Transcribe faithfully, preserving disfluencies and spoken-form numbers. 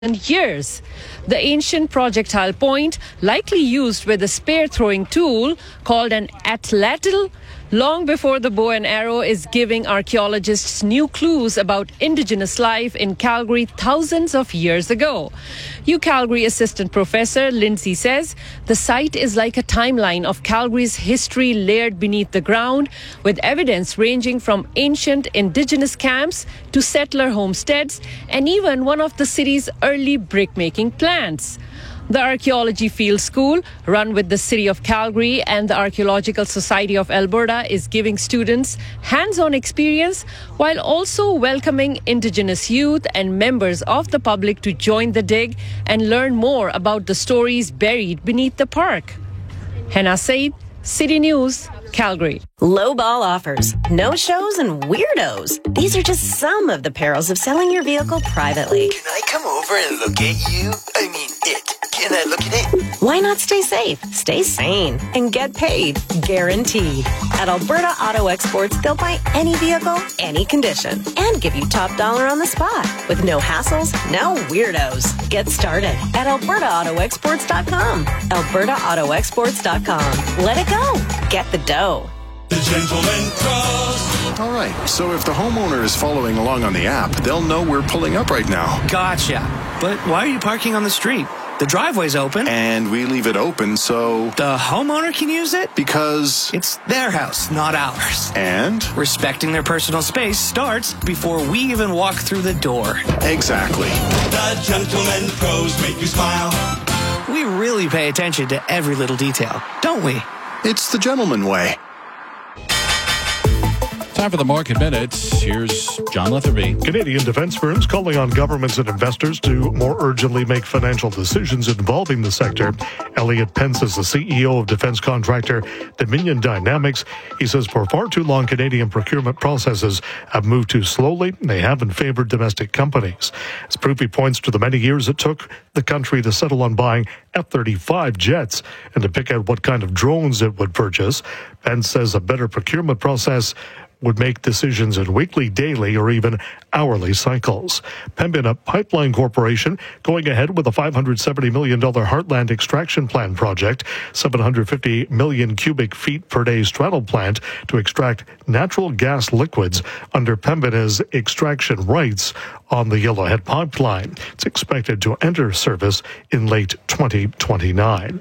years. The ancient projectile point, likely used with a spear-throwing tool called an atlatl, long before the bow and arrow, is giving archaeologists new clues about indigenous life in Calgary thousands of years ago. U Calgary Assistant Professor Lindsay says the site is like a timeline of Calgary's history layered beneath the ground, with evidence ranging from ancient indigenous camps to settler homesteads and even one of the city's early brick-making plants. The Archaeology Field School, run with the City of Calgary and the Archaeological Society of Alberta, is giving students hands-on experience while also welcoming Indigenous youth and members of the public to join the dig and learn more about the stories buried beneath the park. Hannah Said, City News, Calgary. Low ball offers, no shows, and weirdos. These are just some of the perils of selling your vehicle privately. Can I come over and look at you? I mean, it. Can I look at it? Why not stay safe, stay sane, and get paid? Guaranteed. At Alberta Auto Exports, they'll buy any vehicle, any condition, and give you top dollar on the spot with no hassles, no weirdos. Get started at alberta auto exports dot com. alberta auto exports dot com. Let it go. Get the dough. The Gentleman Cross. All right, so if the homeowner is following along on the app, they'll know we're pulling up right now. Gotcha. But why are you parking on the street? The driveway's open. And we leave it open so... the homeowner can use it? Because... it's their house, not ours. And? Respecting their personal space starts before we even walk through the door. Exactly. The Gentleman Pros make you smile. We really pay attention to every little detail, don't we? It's the gentleman way. Time for the Market Minutes. Here's John Letherby. Canadian defense firms calling on governments and investors to more urgently make financial decisions involving the sector. Elliot Pence is the C E O of defense contractor Dominion Dynamics. He says for far too long, Canadian procurement processes have moved too slowly. They haven't favored domestic companies. As proof, he points to the many years it took the country to settle on buying F thirty-five jets and to pick out what kind of drones it would purchase. Pence says a better procurement process would make decisions in weekly, daily, or even hourly cycles. Pembina Pipeline Corporation going ahead with a five hundred seventy million dollars Heartland Extraction Plant project, seven hundred fifty million cubic feet per day straddle plant to extract natural gas liquids under Pembina's extraction rights on the Yellowhead Pipeline. It's expected to enter service in late twenty twenty-nine.